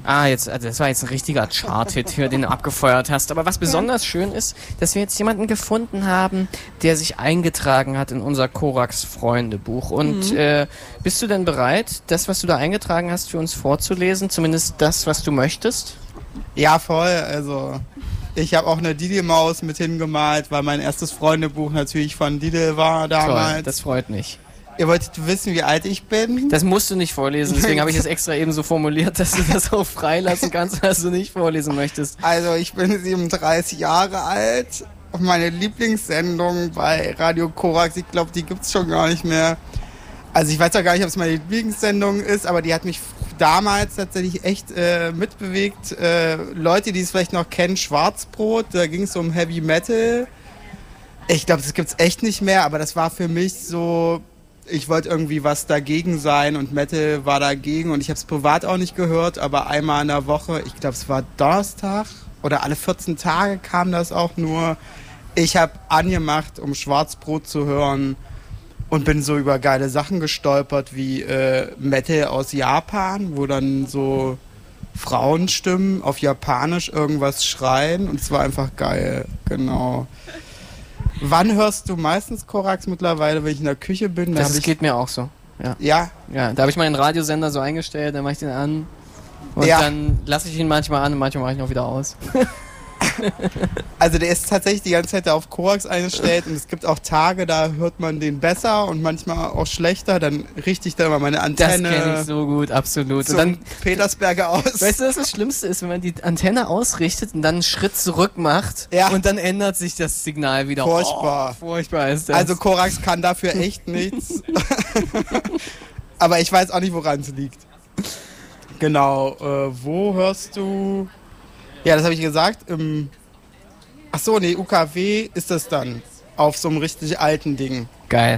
Das war jetzt ein richtiger Chart-Hit, den du abgefeuert hast. Aber was besonders schön ist, dass wir jetzt jemanden gefunden haben, der sich eingetragen hat in unser Korax-Freundebuch. Und bist du denn bereit, das, was du da eingetragen hast, für uns vorzulesen? Zumindest das, was du möchtest? Ja, voll. Also, ich habe auch eine Didi-Maus mit hingemalt, weil mein erstes Freundebuch natürlich von Didi war damals. Toll, das freut mich. Ihr wolltet wissen, wie alt ich bin? Das musst du nicht vorlesen, deswegen habe ich es extra eben so formuliert, dass du das auch freilassen kannst, was du nicht vorlesen möchtest. Also ich bin 37 Jahre alt. Meine Lieblingssendung bei Radio Korax, ich glaube, die gibt's schon gar nicht mehr. Also ich weiß ja gar nicht, ob es meine Lieblingssendung ist, aber die hat mich damals tatsächlich echt mitbewegt. Leute, die es vielleicht noch kennen, Schwarzbrot, da ging es um Heavy Metal. Ich glaube, das gibt's echt nicht mehr, aber das war für mich so... Ich wollte irgendwie was dagegen sein und Metal war dagegen und ich habe es privat auch nicht gehört, aber einmal in der Woche, ich glaube es war Donnerstag oder alle 14 Tage kam das auch nur. Ich habe angemacht, um Schwarzbrot zu hören und bin so über geile Sachen gestolpert wie Metal aus Japan, wo dann so Frauenstimmen auf Japanisch irgendwas schreien und es war einfach geil, genau. Wann hörst du meistens Korax mittlerweile, wenn ich in der Küche bin? Das geht mir auch so. Ja? Ja, da habe ich meinen Radiosender so eingestellt, dann mache ich den an und dann lasse ich ihn manchmal an und manchmal mache ich ihn auch wieder aus. Also der ist tatsächlich die ganze Zeit auf Korax eingestellt und es gibt auch Tage, da hört man den besser und manchmal auch schlechter, dann richte ich da immer meine Antenne. Das kenne ich so gut, absolut. Und dann Petersberger aus. Weißt du, was das Schlimmste ist, wenn man die Antenne ausrichtet und dann einen Schritt zurück macht und dann ändert sich das Signal wieder. Furchtbar. Oh, furchtbar ist das. Also Korax kann dafür echt nichts. Aber ich weiß auch nicht, woran es liegt. Genau, wo hörst du... Ja, das habe ich gesagt. UKW ist das dann. Auf so einem richtig alten Ding. Geil.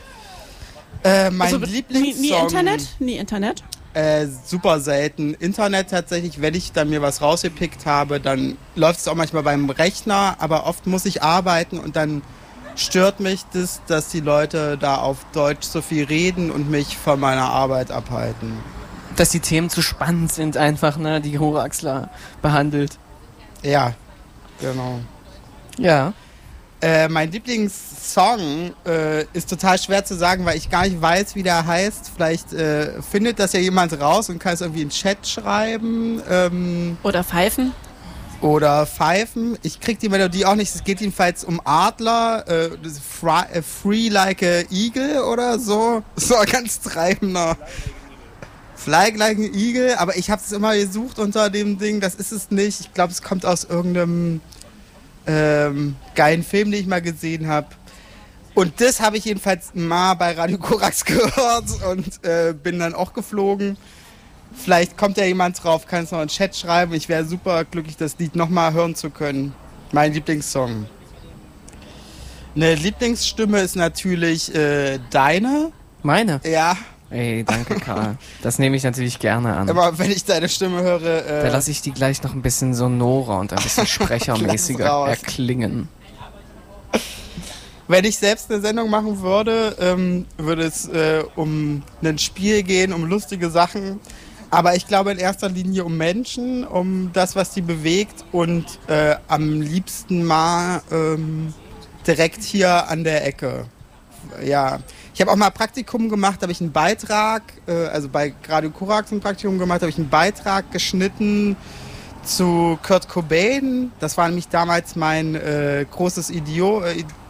Mein Lieblingssong... Nie Internet? Super selten. Internet tatsächlich, wenn ich dann mir was rausgepickt habe, dann läuft es auch manchmal beim Rechner, aber oft muss ich arbeiten und dann stört mich das, dass die Leute da auf Deutsch so viel reden und mich von meiner Arbeit abhalten. Dass die Themen zu spannend sind einfach, ne, die Koraxler behandelt. Ja, genau. Ja. Mein Lieblingssong ist total schwer zu sagen, weil ich gar nicht weiß, wie der heißt. Vielleicht findet das ja jemand raus und kann es irgendwie in den Chat schreiben. Oder pfeifen. Ich krieg die Melodie auch nicht. Es geht jedenfalls um Adler. Free like a Eagle oder so. So ein ganz treibender... Fly like an Eagle, aber ich habe es immer gesucht unter dem Ding, das ist es nicht. Ich glaube, es kommt aus irgendeinem geilen Film, den ich mal gesehen habe. Und das habe ich jedenfalls mal bei Radio Korax gehört und bin dann auch geflogen. Vielleicht kommt ja jemand drauf, kann es noch in den Chat schreiben. Ich wäre super glücklich, das Lied nochmal hören zu können. Mein Lieblingssong. Eine Lieblingsstimme ist natürlich deine. Meine? Ja. Ey, danke Karl. Das nehme ich natürlich gerne an. Aber wenn ich deine Stimme höre... da lasse ich die gleich noch ein bisschen sonorer und ein bisschen sprechermäßiger erklingen. Wenn ich selbst eine Sendung machen würde, würde es um ein Spiel gehen, um lustige Sachen. Aber ich glaube in erster Linie um Menschen, um das, was die bewegt und am liebsten mal direkt hier an der Ecke. Ja, ich habe auch mal Praktikum gemacht, habe ich einen Beitrag, also bei Radio Korax ein Praktikum gemacht, habe ich einen Beitrag geschnitten zu Kurt Cobain. Das war nämlich damals mein großes Idol.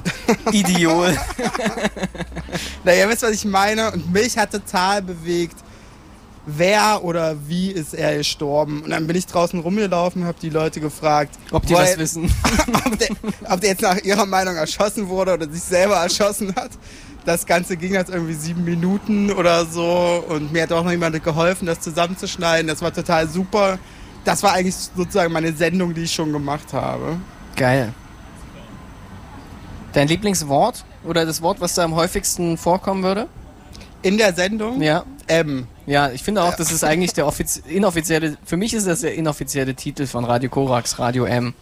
Na, ihr wisst, was ich meine. Und mich hat total bewegt, wer oder wie ist er gestorben. Und dann bin ich draußen rumgelaufen und habe die Leute gefragt, ob die das wissen. ob der jetzt nach ihrer Meinung erschossen wurde oder sich selber erschossen hat. Das Ganze ging jetzt irgendwie 7 Minuten oder so und mir hat auch noch jemand geholfen, das zusammenzuschneiden. Das war total super. Das war eigentlich sozusagen meine Sendung, die ich schon gemacht habe. Geil. Dein Lieblingswort oder das Wort, was da am häufigsten vorkommen würde? In der Sendung? Ja. M. Ja, ich finde auch, das ist eigentlich der inoffizielle, für mich ist das der inoffizielle Titel von Radio Korax, Radio M.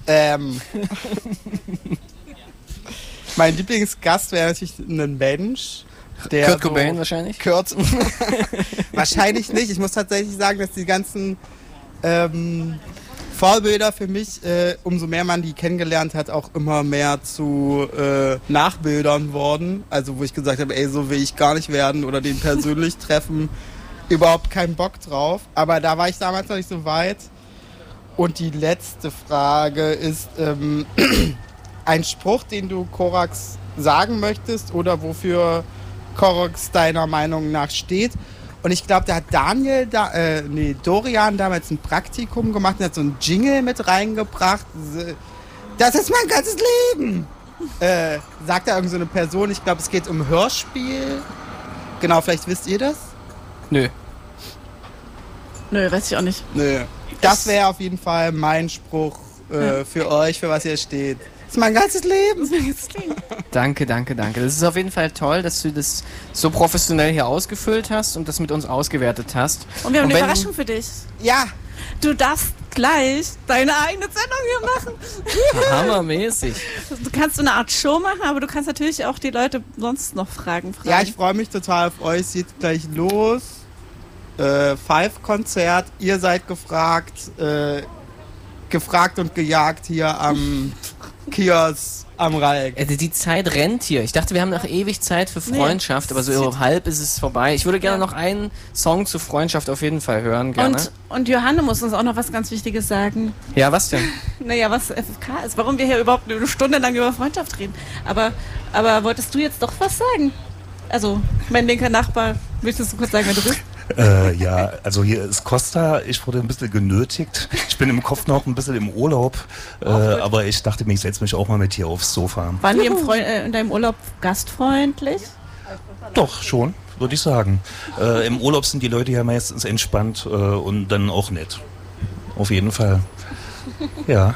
Mein Lieblingsgast wäre natürlich ein Mensch. Der Kurt Cobain wahrscheinlich? Wahrscheinlich nicht. Ich muss tatsächlich sagen, dass die ganzen Vorbilder für mich, umso mehr man die kennengelernt hat, auch immer mehr zu Nachbildern worden. Also wo ich gesagt habe, ey, so will ich gar nicht werden oder den persönlich treffen. Überhaupt keinen Bock drauf. Aber da war ich damals noch nicht so weit. Und die letzte Frage ist ein Spruch, den du Korax sagen möchtest oder wofür Korax deiner Meinung nach steht. Und ich glaube, da hat Dorian damals ein Praktikum gemacht und hat so einen Jingle mit reingebracht. Das ist mein ganzes Leben! Sagt da irgend so eine Person, ich glaube, es geht um Hörspiel. Genau, vielleicht wisst ihr das? Nö. Nö, weiß ich auch nicht. Nö. Das wäre auf jeden Fall mein Spruch für euch, für was ihr steht. Das ist mein ganzes Leben. Danke. Das ist auf jeden Fall toll, dass du das so professionell hier ausgefüllt hast und das mit uns ausgewertet hast. Und wir haben eine Überraschung für dich. Ja. Du darfst gleich deine eigene Sendung hier machen. Hammermäßig. Du kannst so eine Art Show machen, aber du kannst natürlich auch die Leute sonst noch fragen. Ja, ich freue mich total auf euch. Es geht gleich los. Five-Konzert. Ihr seid gefragt. Gefragt und gejagt hier am Kiosk am Reich. Die Zeit rennt hier. Ich dachte, wir haben noch ewig Zeit für Freundschaft, aber so halb ist es vorbei. Ich würde gerne noch einen Song zu Freundschaft auf jeden Fall hören. Gerne. Und Johanne muss uns auch noch was ganz Wichtiges sagen. Ja, was denn? Naja, was FFK ist. Warum wir hier überhaupt eine Stunde lang über Freundschaft reden. Aber wolltest du jetzt doch was sagen? Also, mein linker Nachbar, willst du kurz sagen, wer du bist? Ja, also hier ist Costa. Ich wurde ein bisschen genötigt. Ich bin im Kopf noch ein bisschen im Urlaub, aber ich dachte mir, ich setze mich auch mal mit hier aufs Sofa. Waren die in deinem Urlaub gastfreundlich? Doch, schon, würde ich sagen. Im Urlaub sind die Leute ja meistens entspannt und dann auch nett. Auf jeden Fall. Ja.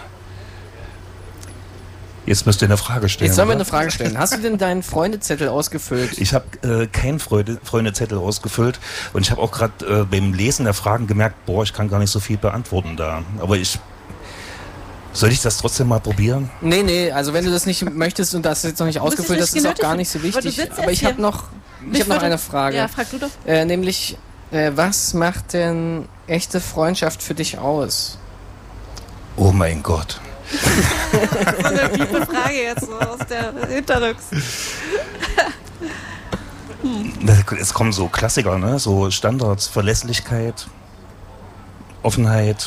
Jetzt müsst ihr eine Frage stellen. Jetzt sollen wir eine Frage stellen. Hast du denn deinen Freundezettel ausgefüllt? Ich habe keinen Freundezettel ausgefüllt und ich habe auch gerade beim Lesen der Fragen gemerkt, ich kann gar nicht so viel beantworten da. Aber soll ich das trotzdem mal probieren? Nee, also wenn du das nicht möchtest und das jetzt noch nicht ausgefüllt hast, ist auch gar nicht so wichtig. Aber ich habe noch eine Frage. Ja, frag du doch. Nämlich, was macht denn echte Freundschaft für dich aus? Oh mein Gott. So eine tiefe Frage jetzt so aus der Hinterrücks. Es kommen so Klassiker, ne? So Standards, Verlässlichkeit, Offenheit.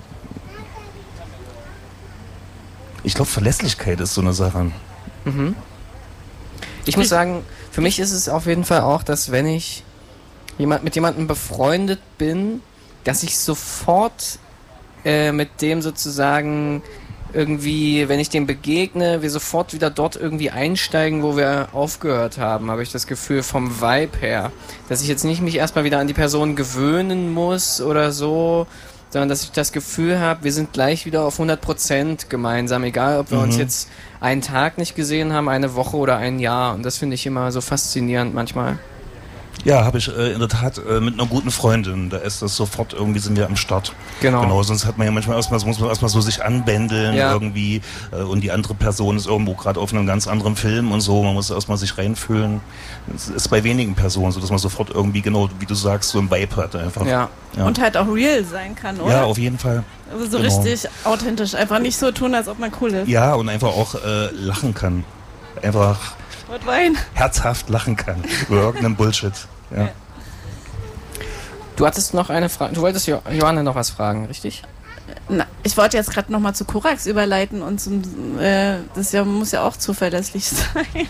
Ich glaube, Verlässlichkeit ist so eine Sache. Mhm. Ich muss sagen, für mich ist es auf jeden Fall auch, dass wenn ich mit jemandem befreundet bin, dass ich sofort mit dem sozusagen irgendwie, wenn ich dem begegne, wir sofort wieder dort irgendwie einsteigen, wo wir aufgehört haben, habe ich das Gefühl vom Vibe her. Dass ich jetzt nicht mich erstmal wieder an die Person gewöhnen muss oder so, sondern dass ich das Gefühl habe, wir sind gleich wieder auf 100% gemeinsam, egal ob wir uns jetzt einen Tag nicht gesehen haben, eine Woche oder ein Jahr. Und das finde ich immer so faszinierend manchmal. Ja, habe ich in der Tat mit einer guten Freundin. Da ist das sofort, irgendwie sind wir am Start. Genau, sonst hat man ja manchmal muss man erstmal so sich anbändeln irgendwie und die andere Person ist irgendwo gerade auf einem ganz anderen Film und so. Man muss erstmal sich reinfühlen. Es ist bei wenigen Personen so, dass man sofort irgendwie, genau wie du sagst, so ein Vibe hat einfach. Ja. Und halt auch real sein kann, oder? Ja, auf jeden Fall. Also so richtig authentisch. Einfach nicht so tun, als ob man cool ist. Ja, und einfach auch lachen kann. Einfach herzhaft lachen kann über irgendeinen Bullshit. Ja. Du hattest noch eine Frage. Du wolltest Johanna noch was fragen, richtig? Na, ich wollte jetzt gerade nochmal zu Korax überleiten und das muss ja auch zuverlässig sein.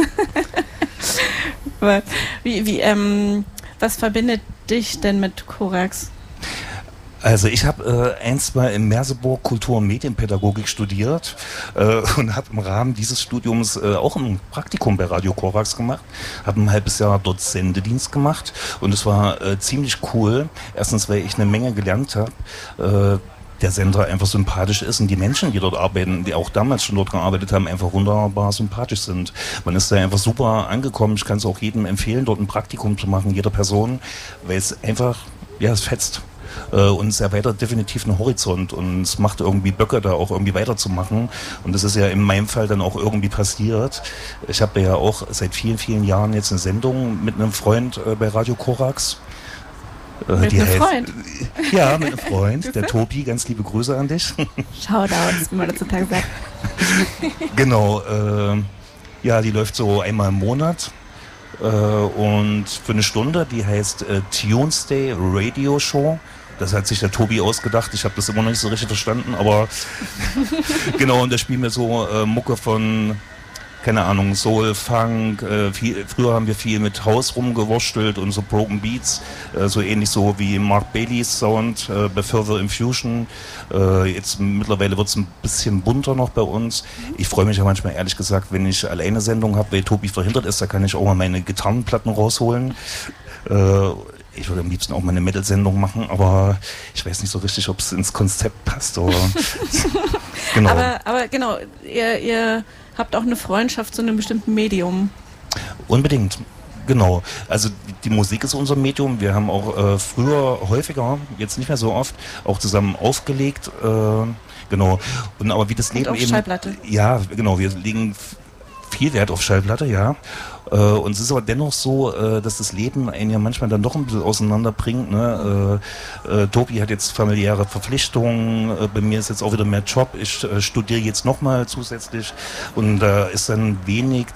Was verbindet dich denn mit Korax? Also ich habe einstmal in Merseburg Kultur- und Medienpädagogik studiert und habe im Rahmen dieses Studiums auch ein Praktikum bei Radio Korax gemacht, habe ein halbes Jahr dort Sendedienst gemacht und es war ziemlich cool. Erstens, weil ich eine Menge gelernt habe. Der Sender einfach sympathisch ist und die Menschen, die dort arbeiten, die auch damals schon dort gearbeitet haben, einfach wunderbar sympathisch sind. Man ist da einfach super angekommen. Ich kann es auch jedem empfehlen, dort ein Praktikum zu machen, jeder Person, weil es einfach, es fetzt. Und es erweitert definitiv einen Horizont und es macht irgendwie Böcke, da auch irgendwie weiterzumachen. Und das ist ja in meinem Fall dann auch irgendwie passiert. Ich habe ja auch seit vielen, vielen Jahren jetzt eine Sendung mit einem Freund bei Radio Korax. Mit einem Freund? Ja, mit einem Freund, der Tobi, ganz liebe Grüße an dich. Shoutouts, wie man heutzutage sagt. Genau, ja, die läuft so einmal im Monat und für eine Stunde, die heißt Tuesday Radio Show. Das hat sich der Tobi ausgedacht, ich habe das immer noch nicht so richtig verstanden, aber genau, und da spielen wir so Mucke von, keine Ahnung, Soul, Funk, früher haben wir viel mit House rumgewurstelt und so Broken Beats, so ähnlich so wie Mark Baileys Sound bei Further Infusion. Jetzt mittlerweile wird es ein bisschen bunter noch bei uns. Ich freue mich ja manchmal ehrlich gesagt, wenn ich alleine Sendung habe, weil Tobi verhindert ist, da kann ich auch mal meine Gitarrenplatten rausholen. Ich würde am liebsten auch mal eine Metal-Sendung machen, aber ich weiß nicht so richtig, ob es ins Konzept passt. Oder genau. Aber genau, ihr habt auch eine Freundschaft zu einem bestimmten Medium. Unbedingt, genau. Also die Musik ist unser Medium. Wir haben auch früher häufiger, jetzt nicht mehr so oft, auch zusammen aufgelegt. Genau. Und aber wie das Leben auf eben. Schallplatte. Ja, genau. Wir legen viel Wert auf Schallplatte, ja. Und es ist aber dennoch so, dass das Leben einen ja manchmal dann doch ein bisschen auseinanderbringt. Ne? Tobi hat jetzt familiäre Verpflichtungen, bei mir ist jetzt auch wieder mehr Job, ich studiere jetzt nochmal zusätzlich und da ist dann wenig